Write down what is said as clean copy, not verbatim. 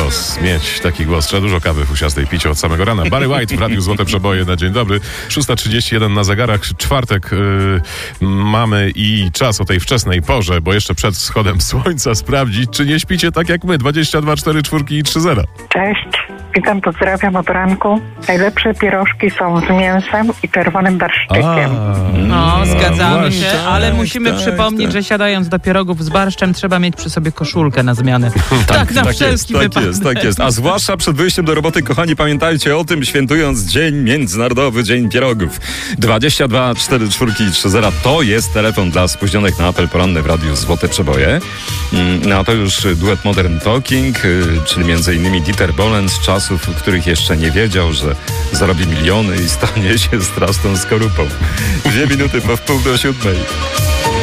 głos. Mieć taki głos. Trzeba dużo kawy fusiastej pić od samego rana. Barry White w Radiu Złote Przeboje na dzień dobry. 6:31 na zegarach. Czwartek mamy i czas o tej wczesnej porze, bo jeszcze przed wschodem słońca sprawdzić, czy nie śpicie tak jak my. 22, 4, 4 i 3-0. Cześć, witam, pozdrawiam od ranku. Najlepsze pierożki są z mięsem i czerwonym barszczykiem. No, zgadzamy właśnie, się, ale musimy przypomnieć, że siadając do pierogów z barszczem trzeba mieć przy sobie koszulkę na zmianę. Tak, na wszelki wypadek. Tak jest. A zwłaszcza przed wyjściem do roboty, kochani, pamiętajcie o tym, świętując Dzień Międzynarodowy Dzień Pierogów. 22 4 4 3-0 to jest telefon dla spóźnionych na apel poranny w Radiu Złote Przeboje. No a to już duet Modern Talking, czyli m.in. Dieter Bohlen z czasów, w których jeszcze nie wiedział, że zarobi miliony i stanie się straszną skorupą. 2 minuty po 6:30.